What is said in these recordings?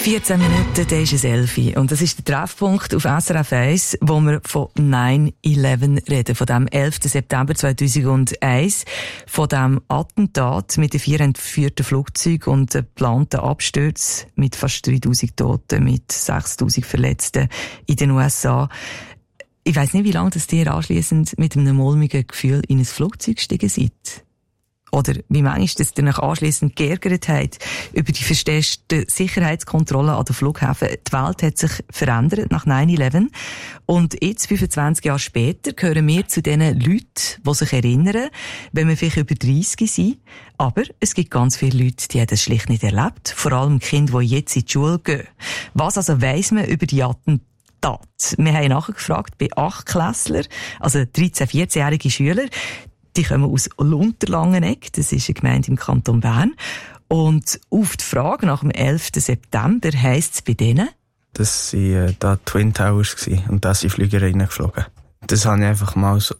14 Minuten, dann ist es 11 Uhr. Und das ist der Treffpunkt auf SRF 1, wo wir von 9/11 reden, von dem 11. September 2001, von dem Attentat mit den 4 entführten Flugzeugen und geplanten Abstürzen mit fast 3000 Toten, mit 6000 Verletzten in den USA. Ich weiss nicht, wie lange das ihr anschliessend mit einem mulmigen Gefühl in ein Flugzeug gestiegen seid. Oder wie manchmal das ihr euch anschliessend geärgert habt über die verstärkten Sicherheitskontrollen an den Flughäfen. Die Welt hat sich verändert nach 9/11. Und jetzt, 25 Jahre später, gehören wir zu den Leuten, die sich erinnern, wenn wir vielleicht über 30 sind. Aber es gibt ganz viele Leute, die haben das schlicht nicht erlebt. Vor allem Kinder, die jetzt in die Schule gehen. Was also weiss man über die Attentate? Wir haben nachgefragt bei 8-Klässlern, also 13-, 14-jährige Schüler. Die kommen aus Unterlangenegg, das ist eine Gemeinde im Kanton Bern. Und auf die Frage nach dem 11. September heisst es bei denen? Das waren da Twin Towers und da sind Flüger reingeflogen. Das habe ich einfach mal so,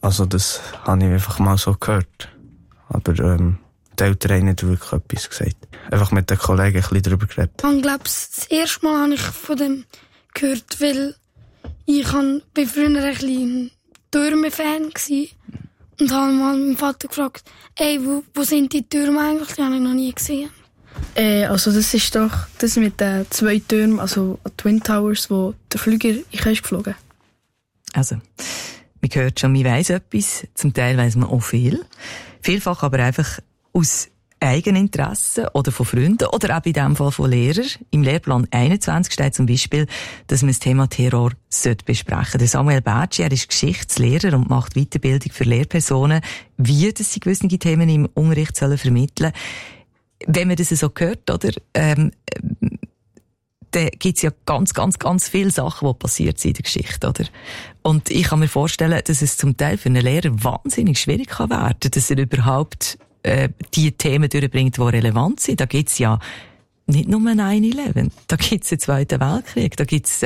gehört. Aber die Eltern haben nicht wirklich etwas gesagt. Einfach mit den Kollegen ein bisschen darüber geredet. Ich glaube, das erste Mal habe ich von dem gehört, weil ich bin früher ein bisschen Türme-Fan war. Und habe mal meinen Vater gefragt, wo sind die Türme eigentlich? Die habe ich noch nie gesehen. Also das ist doch das mit den 2 Türmen, also Twin Towers, wo der Flüger ist geflogen. Also, man hört schon, man weiss etwas, zum Teil weiss man auch viel. Vielfach aber einfach aus Eigeninteresse oder von Freunden oder auch in dem Fall von Lehrern. Im Lehrplan 21 steht zum Beispiel, dass man das Thema Terror besprechen sollte. Der Samuel Bertschi, er ist Geschichtslehrer und macht Weiterbildung für Lehrpersonen, wie sie gewisse Themen im Unterricht vermitteln sollen. Wenn man das so hört, oder, dann gibt's ja ganz viele Sachen, die passiert sind in der Geschichte, oder? Und ich kann mir vorstellen, dass es zum Teil für einen Lehrer wahnsinnig schwierig kann werden, dass er überhaupt die Themen durchbringt, die relevant sind. Da gibt's ja nicht nur 9/11, da gibt's den Zweiten Weltkrieg, da gibt's,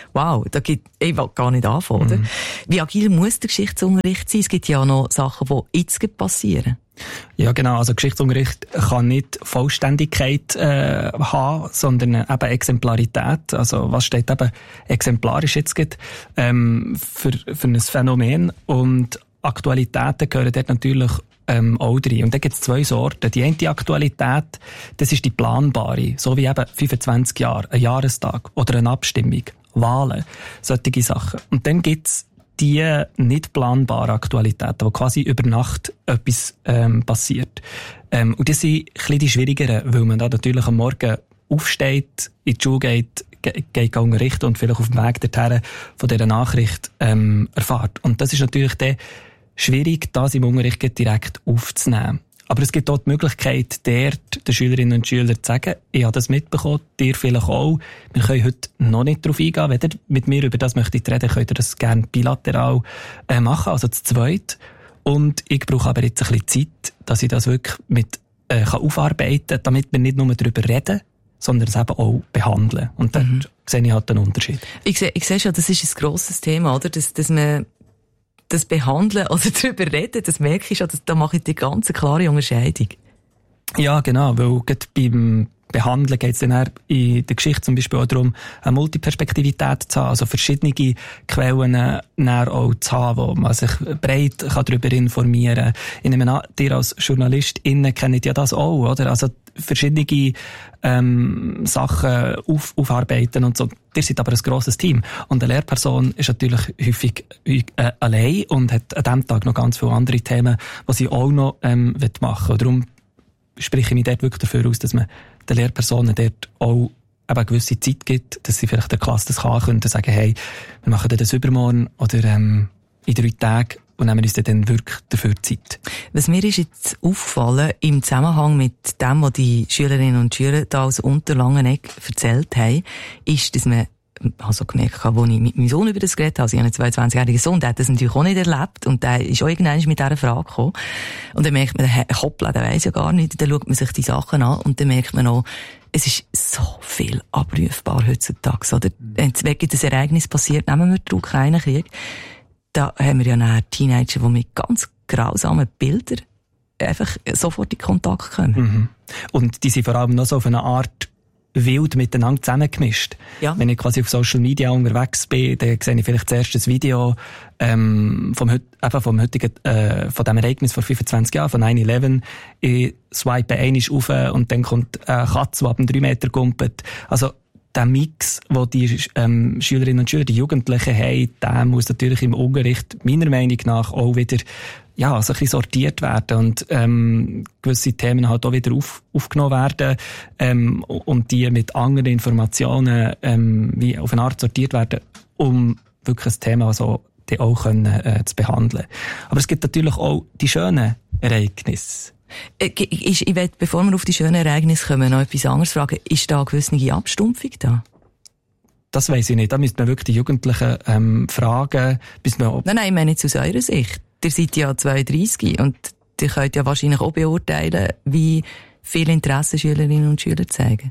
ich will gar nicht anfangen, oder? Wie agil muss der Geschichtsunterricht sein? Es gibt ja noch Sachen, die jetzt passieren. Ja, genau. Also Geschichtsunterricht kann nicht Vollständigkeit haben, sondern eben Exemplarität. Also was steht eben exemplarisch jetzt für ein Phänomen, und Aktualitäten gehören dort natürlich auch drin. Und da gibt es 2 Sorten. Die eine Aktualität, das ist die planbare, so wie eben 25 Jahre, ein Jahrestag oder eine Abstimmung, Wahlen, solche Sachen. Und dann gibt es die nicht planbaren Aktualitäten, wo quasi über Nacht etwas passiert. Und das sind ein bisschen die schwierigeren, weil man da natürlich am Morgen aufsteht, in die Schule geht unterrichten und vielleicht auf dem Weg dorthin von dieser Nachricht erfährt. Und das ist natürlich der schwierig, das im Unterricht direkt aufzunehmen. Aber es gibt auch die Möglichkeit, dort den Schülerinnen und Schülern zu sagen, ich habe das mitbekommen, dir vielleicht auch. Wir können heute noch nicht darauf eingehen. Wenn ihr mit mir über das möchtet reden, könnt ihr das gerne bilateral machen, also zu zweit. Und ich brauche aber jetzt ein bisschen Zeit, dass ich das wirklich kann aufarbeiten kann, damit wir nicht nur darüber reden, sondern es eben auch behandeln. Und dort sehe ich halt einen Unterschied. Ich sehe schon, das ist ein grosses Thema, oder? Dass man das Behandeln oder darüber reden, das merke ich schon, da mache ich die ganz klare Unterscheidung. Ja, genau, weil gerade beim Behandeln geht es dann in der Geschichte zum Beispiel auch darum, eine Multiperspektivität zu haben, also verschiedene Quellen auch zu haben, wo man sich breit darüber informieren kann. Ich nehme an, ihr als JournalistInnen kennt ja das auch, oder? Also verschiedene Sachen aufarbeiten und so. Ihr seid aber ein grosses Team. Und eine Lehrperson ist natürlich häufig allein und hat an diesem Tag noch ganz viele andere Themen, die sie auch noch machen will. Darum spreche ich mich dort wirklich dafür aus, dass man den Lehrpersonen dort auch eine gewisse Zeit gibt, dass sie vielleicht der Klasse das können und sagen, hey, wir machen das übermorgen oder in 3 Tagen und nehmen uns dann wirklich dafür Zeit. Was mir ist jetzt aufgefallen, im Zusammenhang mit dem, was die Schülerinnen und Schüler da aus Unterlangenegg erzählt haben, ist, dass man also gemerkt habe, als ich mit meinem Sohn über das geredet habe, also ich habe einen 22-jährigen Sohn, der hat das natürlich auch nicht erlebt und der ist auch irgendwann mit dieser Frage gekommen. Und dann merkt man, hoppla, der weiss ja gar nicht, dann schaut man sich die Sachen an und dann merkt man auch, es ist so viel abrufbar heutzutage, oder? Wegen des Ereignisses passiert, nehmen wir den Ukraine-Krieg, da haben wir ja nachher Teenager, die mit ganz grausamen Bildern einfach sofort in Kontakt kommen. Und die sind vor allem noch so auf eine Art wild miteinander zusammengemischt. Ja. Wenn ich quasi auf Social Media unterwegs bin, dann sehe ich vielleicht zuerst ein Video vom heutigen, von dem Ereignis vor 25 Jahren, von 9/11. Ich swipe einmal rauf und dann kommt eine Katze, die ab 3 Meter gumpet. Also, der Mix, den die Schülerinnen und Schüler, die Jugendlichen haben, der muss natürlich im Unterricht meiner Meinung nach auch wieder so ein bisschen sortiert werden und gewisse Themen halt auch wieder aufgenommen werden und die mit anderen Informationen wie auf eine Art sortiert werden, um wirklich ein Thema so die auch zu behandeln. Aber es gibt natürlich auch die schönen Ereignisse. Ich will, bevor wir auf die schönen Ereignisse kommen, noch etwas anderes fragen. Ist da eine gewisse Abstumpfung da? Das weiss ich nicht. Da müsste man wirklich die Jugendlichen fragen. Nein, ich meine jetzt aus eurer Sicht. Ihr seid ja 32 und ihr könnt ja wahrscheinlich auch beurteilen, wie viel Interesse Schülerinnen und Schüler zeigen.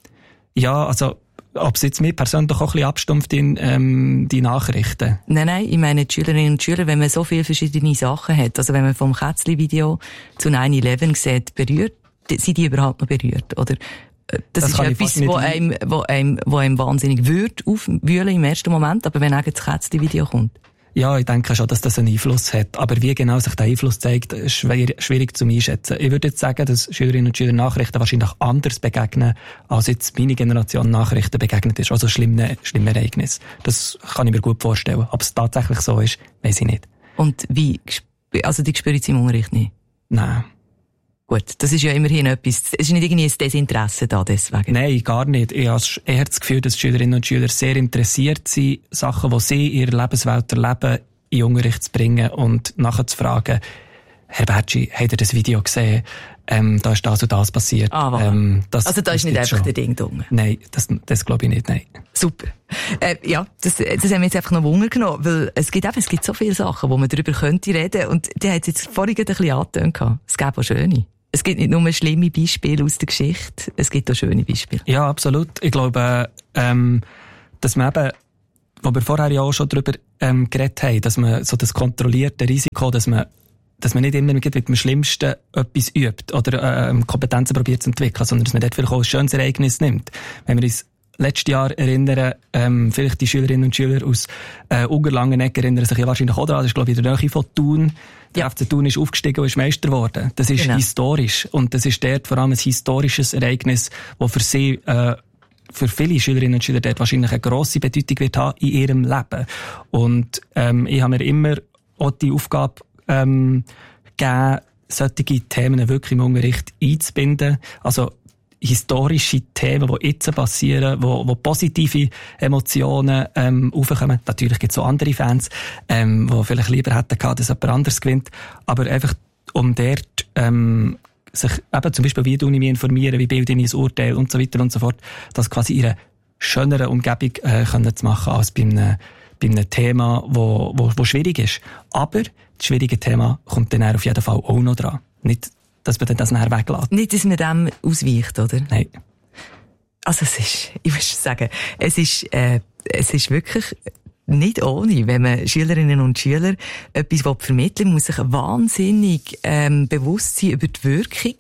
Ja, also ob es jetzt mir persönlich auch ein bisschen abstumpft in die Nachrichten? Nein, ich meine die Schülerinnen und Schüler, wenn man so viele verschiedene Sachen hat, also wenn man vom Kätzli-Video zu 9/11 sieht, sind die überhaupt noch berührt? Oder das ist etwas, wo einem wahnsinnig aufwühlen im ersten Moment, aber wenn auch das Kätzli-Video kommt. Ja, ich denke schon, dass das einen Einfluss hat. Aber wie genau sich der Einfluss zeigt, ist schwierig zu einschätzen. Ich würde jetzt sagen, dass Schülerinnen und Schüler Nachrichten wahrscheinlich anders begegnen, als jetzt meine Generation Nachrichten begegnet ist. Also schlimme Ereignisse. Das kann ich mir gut vorstellen. Ob es tatsächlich so ist, weiss ich nicht. Und wie? Also die spüren es im Unterricht nicht? Nein. Gut, das ist ja immerhin etwas. Es ist nicht irgendwie ein Desinteresse da deswegen. Nein, gar nicht. Ich habe eher das Gefühl, dass Schülerinnen und Schüler sehr interessiert sind, Sachen, die sie in ihrer Lebenswelt erleben, in den Unterricht zu bringen und nachher zu fragen, Herr Bertschi, habt ihr das Video gesehen? Da ist das und das passiert. Also da ist nicht einfach der Ding drum. Nein, das glaube ich nicht, nein. Super. Das haben wir jetzt einfach noch Wunder genommen, weil es gibt so viele Sachen, wo man darüber könnte reden, und die hat jetzt vorhin ein bisschen angetönt. Es gibt auch schöne. Es gibt nicht nur schlimme Beispiele aus der Geschichte, es gibt auch schöne Beispiele. Ja, absolut. Ich glaube, dass man eben, wo wir vorher ja auch schon darüber geredet haben, dass man so das kontrollierte Risiko, dass man nicht immer mit dem Schlimmsten etwas übt oder Kompetenzen probiert zu entwickeln, sondern dass man dort vielleicht auch ein schönes Ereignis nimmt. Wenn wir uns letztes Jahr erinnern, vielleicht die Schülerinnen und Schüler aus Ungerlangenegg erinnern sich ja wahrscheinlich auch daran, das ist glaube ich in der Nähe von Thun. Der FC Thun ist aufgestiegen und ist Meister geworden. Das ist historisch. Und das ist dort vor allem ein historisches Ereignis, das für sie, für viele Schülerinnen und Schüler dort wahrscheinlich eine grosse Bedeutung wird haben in ihrem Leben. Und ich habe mir immer auch die Aufgabe gegeben, solche Themen wirklich im Unterricht einzubinden. Also historische Themen, die jetzt passieren, wo positive Emotionen aufkommen. Natürlich gibt es auch andere Fans, die vielleicht lieber hätten gehabt, dass jemand anderes gewinnt. Aber einfach, um dort sich eben zum Beispiel, wie mich informieren, wie bilde ich ein Urteil und so weiter und so fort, das quasi in einer schöneren Umgebung können zu machen als bei einem Thema, wo schwierig ist. Aber das schwierige Thema kommt dann auf jeden Fall auch noch dran. Nicht, dass man das nachher weglässt. Nicht, dass man dem ausweicht, oder? Nein. Also ich muss sagen, es ist wirklich nicht ohne, wenn man Schülerinnen und Schüler etwas vermitteln will, muss sich wahnsinnig bewusst sein über die Wirkung.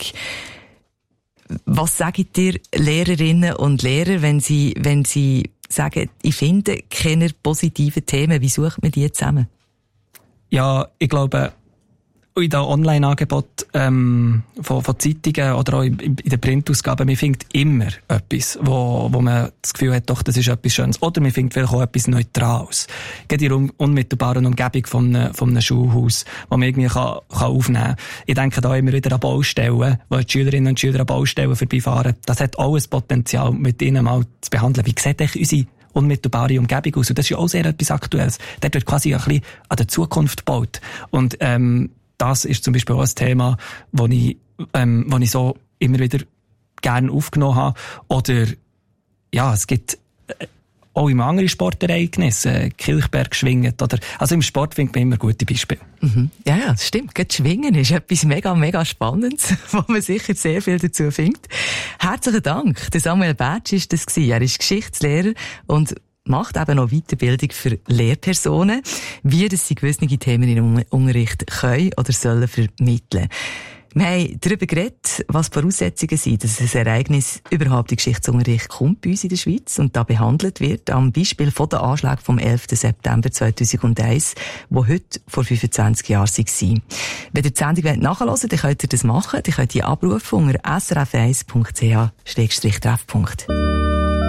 Was sagen dir Lehrerinnen und Lehrer, wenn sie sagen, ich finde keine positiven Themen, wie sucht man die zusammen? Ja, ich glaube, in den Online-Angeboten von Zeitungen oder auch in den Printausgaben, man findet immer etwas, wo man das Gefühl hat, doch, das ist etwas Schönes. Oder man findet vielleicht auch etwas Neutrales. Geht in der unmittelbaren Umgebung von einem Schulhaus, wo man irgendwie kann aufnehmen kann. Ich denke da immer wieder an Baustellen, wo die Schülerinnen und Schüler an Baustellen vorbeifahren. Das hat auch ein Potenzial, mit ihnen mal zu behandeln. Wie sieht eigentlich unsere unmittelbare Umgebung aus? Und das ist ja auch sehr etwas Aktuelles. Dort wird quasi ein bisschen an der Zukunft gebaut. Und das ist zum Beispiel auch ein Thema, das ich so immer wieder gerne aufgenommen habe. Oder, ja, es gibt auch im anderen Sportereignissen, Kilchberg schwingen, oder, also im Sport findet man immer gute Beispiele. Mhm. Ja, das stimmt. Gerade Schwingen ist etwas mega, mega Spannendes, wo man sicher sehr viel dazu findet. Herzlichen Dank. Der Samuel Bertschi ist das gewesen. Er ist Geschichtslehrer und macht eben noch Weiterbildung für Lehrpersonen, wie das sie gewisse Themen im Unterricht können oder sollen vermitteln. Wir haben darüber geredet, was die Voraussetzungen sind, dass ein Ereignis überhaupt in Geschichtsunterricht kommt bei uns in der Schweiz und da behandelt wird, am Beispiel von den Anschlägen vom 11. September 2001, die heute vor 25 Jahren waren. Wenn ihr die Sendung nachhören wollt, dann könnt ihr das machen. Ihr könnt die abrufen unter srf1.ch/treffpunkt.